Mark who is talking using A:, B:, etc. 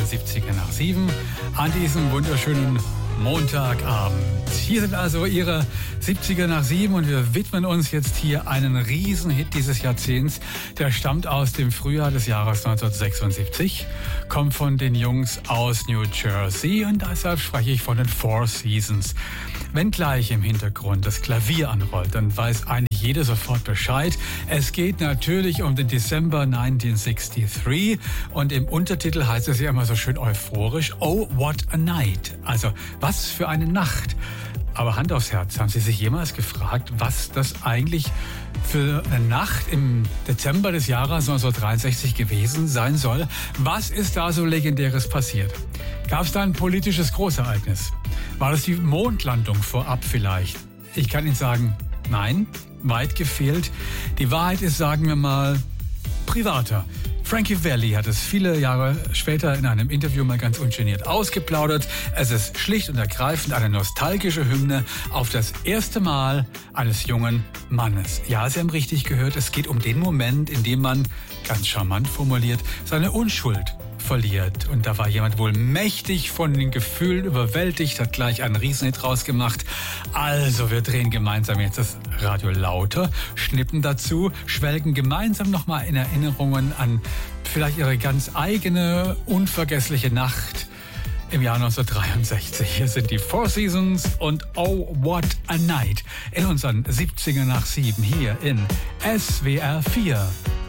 A: 70er nach 7 an diesem wunderschönen Montagabend. Hier sind also Ihre 70er nach 7 und wir widmen uns jetzt hier einen Riesenhit dieses Jahrzehnts. Der stammt aus dem Frühjahr des Jahres 1976, kommt von den Jungs aus New Jersey und deshalb spreche ich von den Four Seasons. Wenn gleich im Hintergrund das Klavier anrollt, dann weiß eigentlich jeder sofort Bescheid. Es geht natürlich um den December 1963 und im Untertitel heißt es ja immer so schön euphorisch, Oh, what a night. Also, was für eine Nacht. Aber Hand aufs Herz, haben Sie sich jemals gefragt, was das eigentlich für eine Nacht im Dezember des Jahres 1963 gewesen sein soll? Was ist da so Legendäres passiert? Gab es da ein politisches Großereignis? War das die Mondlandung vorab vielleicht? Ich kann Ihnen sagen, nein, weit gefehlt. Die Wahrheit ist, sagen wir mal, privater. Frankie Valli hat es viele Jahre später in einem Interview mal ganz ungeniert ausgeplaudert. Es ist schlicht und ergreifend eine nostalgische Hymne auf das erste Mal eines jungen Mannes. Ja, Sie haben richtig gehört, es geht um den Moment, in dem man, ganz charmant formuliert, seine Unschuld verliert. Und da war jemand wohl mächtig von den Gefühlen überwältigt, hat gleich einen Riesenhit rausgemacht. Also, wir drehen gemeinsam jetzt das Radio lauter, schnippen dazu, schwelgen gemeinsam nochmal in Erinnerungen an vielleicht Ihre ganz eigene, unvergessliche Nacht im Jahr 1963. Hier sind die Four Seasons und Oh, what a night in unseren 70er nach 7 hier in SWR 4.